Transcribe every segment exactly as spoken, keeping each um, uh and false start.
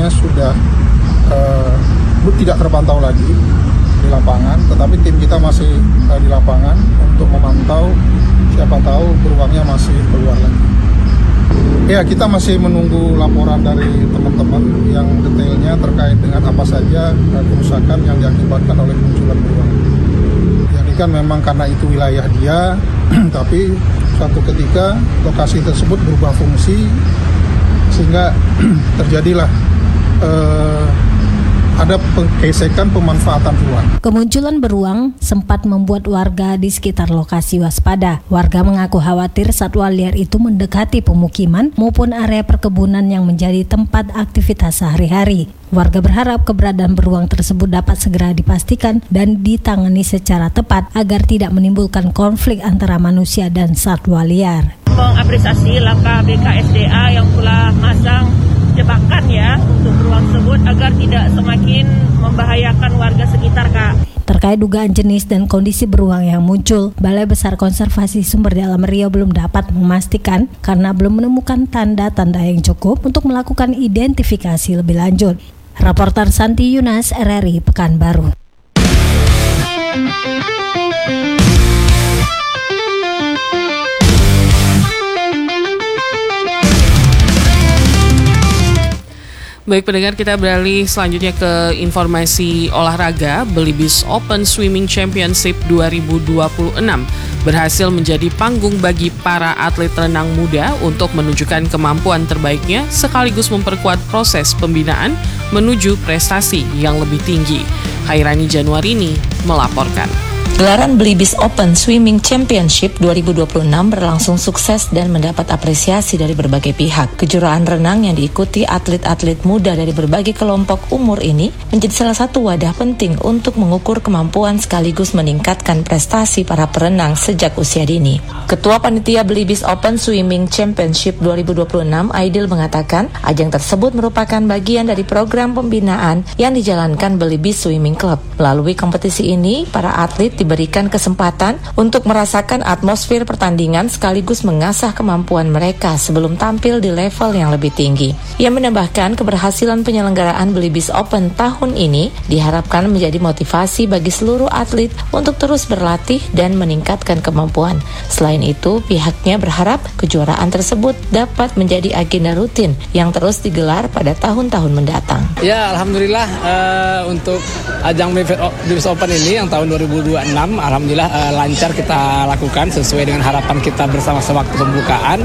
sebenarnya sudah uh, tidak terpantau lagi di lapangan, tetapi tim kita masih uh, di lapangan untuk memantau, siapa tahu beruangnya masih keluar lagi. Ya, kita masih menunggu laporan dari teman-teman yang detailnya terkait dengan apa saja uh, kerusakan yang diakibatkan oleh munculan beruang. Ya, ini kan memang karena itu wilayah dia, tapi suatu ketika lokasi tersebut berubah fungsi sehingga terjadilah uh, ada gesekan pemanfaatan ruang. Kemunculan beruang sempat membuat warga di sekitar lokasi waspada. Warga mengaku khawatir satwa liar itu mendekati pemukiman maupun area perkebunan yang menjadi tempat aktivitas sehari-hari. Warga berharap keberadaan beruang tersebut dapat segera dipastikan dan ditangani secara tepat agar tidak menimbulkan konflik antara manusia dan satwa liar. Mengapresiasi langkah B K S D A yang telah masang jebakan ya untuk beruang tersebut agar tidak semakin membahayakan warga sekitar, Kak. Terkait dugaan jenis dan kondisi beruang yang muncul, Balai Besar Konservasi Sumber Daya Alam Riau belum dapat memastikan karena belum menemukan tanda-tanda yang cukup untuk melakukan identifikasi lebih lanjut. Raporter Santi Yunas, R R I Pekanbaru. Baik pendengar, kita beralih selanjutnya ke informasi olahraga. Belibis Open Swimming Championship dua ribu dua puluh enam berhasil menjadi panggung bagi para atlet renang muda untuk menunjukkan kemampuan terbaiknya sekaligus memperkuat proses pembinaan menuju prestasi yang lebih tinggi. Hairani Januarini melaporkan. Gelaran Belibis Open Swimming Championship dua ribu dua puluh enam berlangsung sukses dan mendapat apresiasi dari berbagai pihak. Kejuaraan renang yang diikuti atlet-atlet muda dari berbagai kelompok umur ini menjadi salah satu wadah penting untuk mengukur kemampuan sekaligus meningkatkan prestasi para perenang sejak usia dini. Ketua Panitia Belibis Open Swimming Championship dua ribu dua puluh enam, Aidil, mengatakan ajang tersebut merupakan bagian dari program pembinaan yang dijalankan Belibis Swimming Club. Melalui kompetisi ini, para atlet diberikan kesempatan untuk merasakan atmosfer pertandingan sekaligus mengasah kemampuan mereka sebelum tampil di level yang lebih tinggi. Ia menambahkan keberhasilan penyelenggaraan Belibis Open tahun ini diharapkan menjadi motivasi bagi seluruh atlet untuk terus berlatih dan meningkatkan kemampuan. Selain itu, pihaknya berharap kejuaraan tersebut dapat menjadi agenda rutin yang terus digelar pada tahun-tahun mendatang. Ya, alhamdulillah uh, untuk ajang Belibis Open ini yang tahun dua ribu dua puluh enam alhamdulillah uh, lancar kita lakukan sesuai dengan harapan kita bersama-sama waktu pembukaan.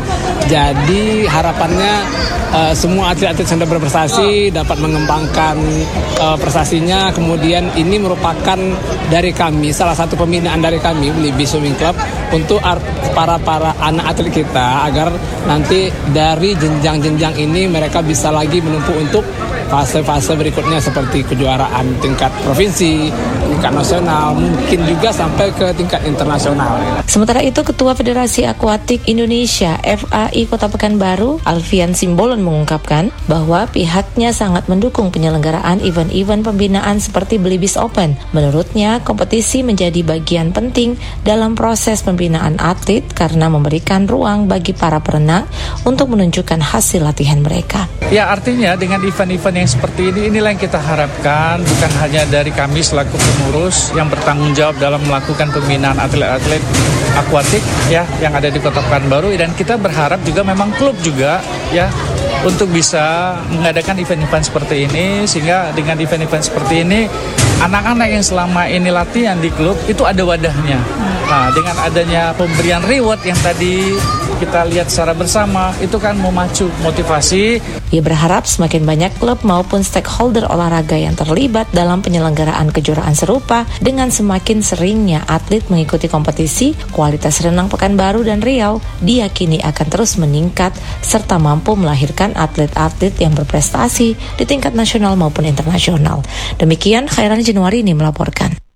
Jadi harapannya uh, semua atlet-atlet yang sudah berprestasi dapat mengembangkan uh, prestasinya. Kemudian ini merupakan dari kami, salah satu pembinaan dari kami Belibis Swimming Club untuk para para anak atlet kita agar nanti dari jenjang-jenjang ini mereka bisa lagi menempuh untuk fase-fase berikutnya seperti kejuaraan tingkat provinsi, tingkat nasional, mungkin juga sampai ke tingkat internasional. Sementara itu, Ketua Federasi Akuatik Indonesia F A I Kota Pekanbaru, Alfian Simbolon, mengungkapkan bahwa pihaknya sangat mendukung penyelenggaraan event-event pembinaan seperti Belibis Open. Menurutnya, kompetisi menjadi bagian penting dalam proses pembinaan atlet karena memberikan ruang bagi para perenang untuk menunjukkan hasil latihan mereka. Ya, artinya dengan event-event yang seperti ini, inilah yang kita harapkan, bukan hanya dari kami selaku pengurus yang bertanggung jawab dalam melakukan pembinaan atlet-atlet akuatik ya yang ada di Kota Pekanbaru, dan kita berharap juga memang klub juga ya untuk bisa mengadakan event-event seperti ini, sehingga dengan event-event seperti ini anak-anak yang selama ini latihan di klub itu ada wadahnya. Nah, dengan adanya pemberian reward yang tadi kita lihat secara bersama, itu kan memacu motivasi. Ia berharap semakin banyak klub maupun stakeholder olahraga yang terlibat dalam penyelenggaraan kejuaraan serupa. Dengan semakin seringnya atlet mengikuti kompetisi, kualitas renang Pekanbaru dan Riau diyakini akan terus meningkat serta mampu melahirkan atlet-atlet yang berprestasi di tingkat nasional maupun internasional. Demikian, Hairani Januarini melaporkan.